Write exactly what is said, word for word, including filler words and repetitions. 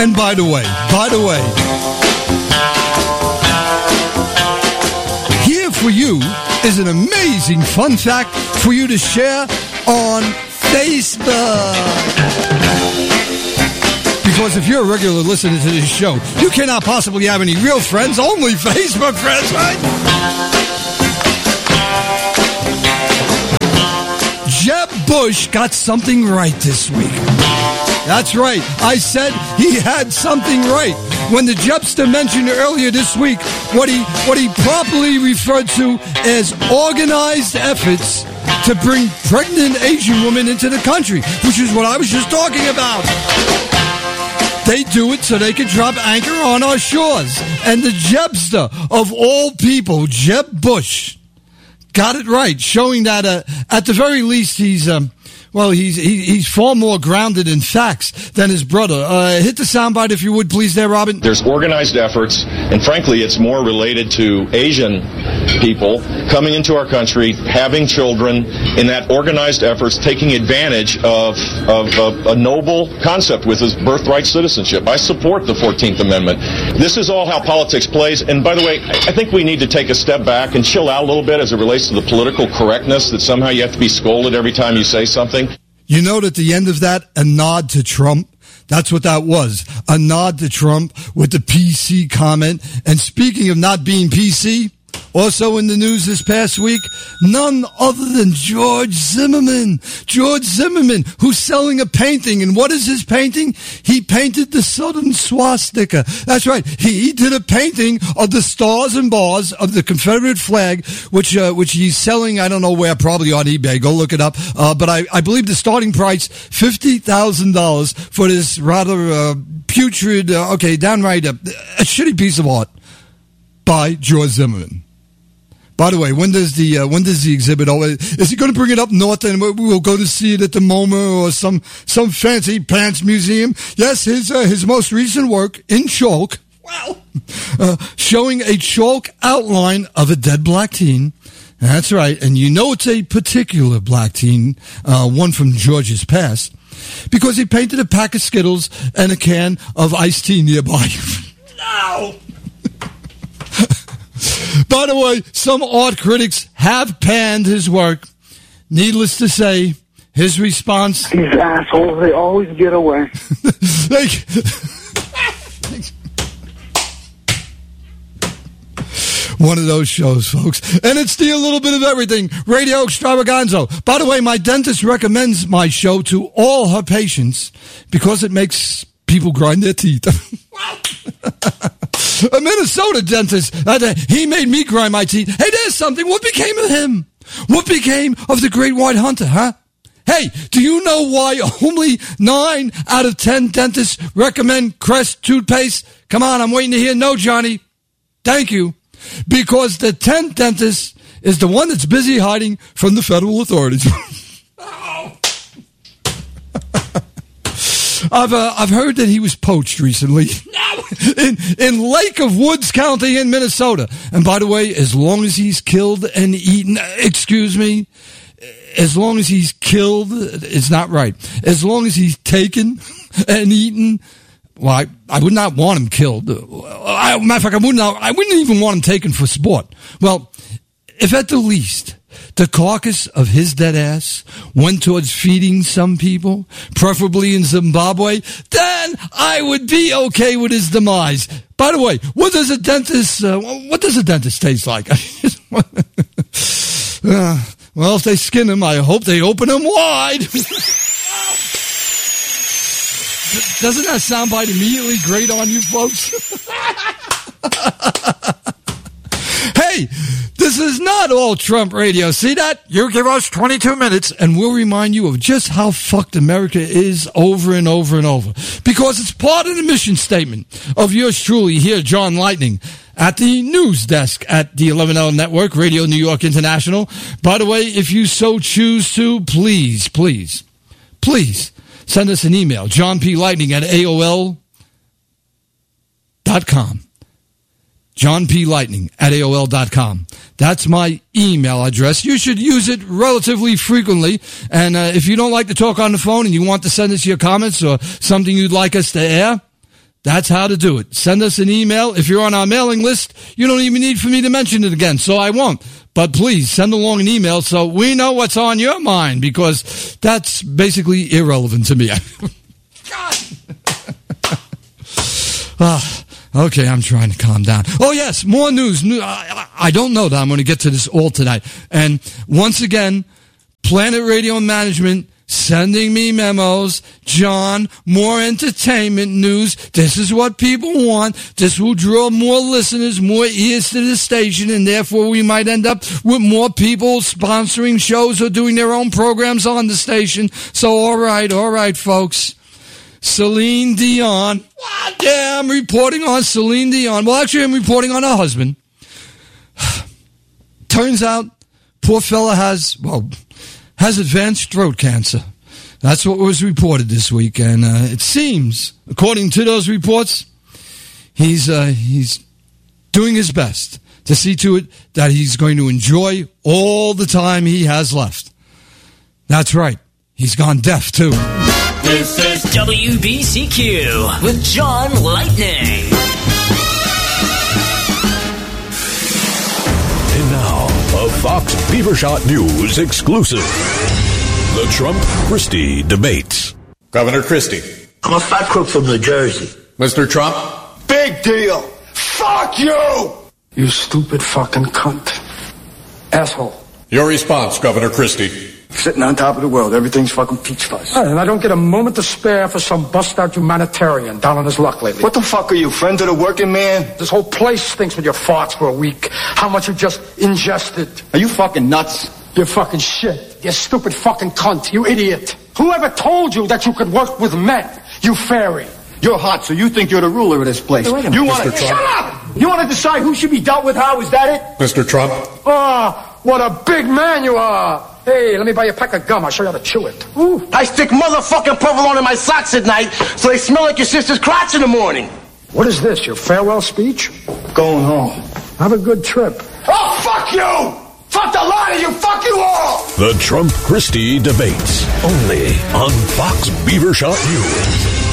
And by the way, by the way, here for you is an amazing fun fact for you to share on Facebook. Because if you're a regular listener to this show, you cannot possibly have any real friends, only Facebook friends, right? Jeb Bush got something right this week. That's right. I said he had something right. When the Jebster mentioned earlier this week what he what he properly referred to as organized efforts to bring pregnant Asian women into the country, which is what I was just talking about. They do it so they can drop anchor on our shores. And the Jebster of all people, Jeb Bush, got it right, showing that uh, at the very least he's um, well he's he, he's far more grounded in facts than his brother. Uh, hit the soundbite if you would, please, there, Robin. There's organized efforts, and frankly, it's more related to Asian people coming into our country, having children, in that organized efforts, taking advantage of of, of a noble concept with his birthright citizenship. I support the fourteenth Amendment. This is all how politics plays. And by the way, I think we need to take a step back and chill out a little bit as it relates to the political correctness that somehow you have to be scolded every time you say something. You note at the end of that, a nod to Trump. That's what that was. A nod to Trump with the P C comment. And speaking of not being P C, also in the news this past week, none other than George Zimmerman. George Zimmerman, who's selling a painting. And what is his painting? He painted the Southern swastika. That's right. He, he did a painting of the stars and bars of the Confederate flag, which uh, which he's selling, I don't know where, probably on eBay. Go look it up. Uh, but I, I believe the starting price, fifty thousand dollars for this rather uh, putrid, uh, okay, downright uh, a shitty piece of art by George Zimmerman. By the way, when does the uh, when does the exhibit? Oh, is he going to bring it up north and we'll go to see it at the MoMA or some some fancy pants museum? Yes, his uh, his most recent work in chalk, wow, uh, showing a chalk outline of a dead black teen. That's right, and you know it's a particular black teen, uh, one from George's past, because he painted a pack of Skittles and a can of iced tea nearby. No. By the way, some art critics have panned his work. Needless to say, his response... These assholes, they always get away. they, One of those shows, folks. And it's the A Little Bit of Everything, Radio Extravaganza. By the way, my dentist recommends my show to all her patients because it makes people grind their teeth. A Minnesota dentist, uh, he made me grind my teeth. Hey, there's something. What became of him? What became of the great white hunter, huh? Hey, do you know why only nine out of ten dentists recommend Crest toothpaste? Come on, I'm waiting to hear no, Johnny. Thank you. Because the tenth dentist is the one that's busy hiding from the federal authorities. Oh. I've uh, I've heard that he was poached recently in in Lake of Woods County in Minnesota. And by the way, as long as he's killed and eaten, excuse me, as long as he's killed, it's not right. As long as he's taken and eaten, well, I, I would not want him killed. I, matter of fact, I wouldn't. I wouldn't even want him taken for sport. Well, if at the least the carcass of his dead ass went towards feeding some people, preferably in Zimbabwe, then I would be okay with his demise. By the way, what does a dentist, uh, what does a dentist taste like? uh, well, if they skin him, I hope they open him wide. Doesn't that soundbite immediately grate on you folks? Hey, this is not all Trump radio. See that? You give us twenty-two minutes and we'll remind you of just how fucked America is over and over and over. Because it's part of the mission statement of yours truly here, John Lightning, at the news desk at the eleven L Network, Radio New York International. By the way, if you so choose to, please, please, please send us an email, John P. Lightning at A O L dot com. John P. Lightning at A O L dot com. That's my email address. You should use it relatively frequently. And uh, if you don't like to talk on the phone and you want to send us your comments or something you'd like us to air, That's how to do it. Send us an email. If you're on our mailing list, you don't even need for me to mention it again, so I won't. But please send along an email so we know what's on your mind, because that's basically irrelevant to me. God. ah, okay, I'm trying to calm down. Oh, yes, more news. I, I don't know that I'm going to get to this all tonight. And once again, Planet Radio Management sending me memos. John, more entertainment news. This is what people want. This will draw more listeners, more ears to the station, and therefore we might end up with more people sponsoring shows or doing their own programs on the station. So, all right, all right, folks. Celine Dion. Ah, yeah, I'm reporting on Celine Dion. Well, actually, I'm reporting on her husband. Turns out, poor fella has, well, has advanced throat cancer. That's what was reported this week, and uh, it seems, according to those reports, he's uh, he's doing his best to see to it that he's going to enjoy all the time he has left. That's right. He's gone deaf, too. This is W B C Q with John Lightning. And now, a Fox Beaver Shot News exclusive. The Trump-Christie debate. Governor Christie. I'm a fat crook from New Jersey. Mister Trump. Big deal. Fuck you! You stupid fucking cunt. Asshole. Your response, Governor Christie. Sitting on top of the world. Everything's fucking peach fuzz. And I don't get a moment to spare for some bust-out humanitarian down on his luck lately. What the fuck are you, friend of the working man? This whole place stinks with your farts for a week. How much you just ingested. Are you fucking nuts? You're fucking shit. You stupid fucking cunt. You idiot. Whoever told you that you could work with men? You fairy. You're hot, so you think you're the ruler of this place. Hey, you want to... Shut up! You want to decide who should be dealt with how? Is that it? Mister Trump. Ah, what a big man you are. Hey, let me buy you a pack of gum. I'll show you how to chew it. Ooh. I stick motherfucking provolone in my socks at night so they smell like your sister's crotch in the morning. What is this, your farewell speech? Going home. Have a good trip. Oh, fuck you! Fuck the lot of you! Fuck you all! The Trump-Christie debates. Only on Fox Beaver Shot News.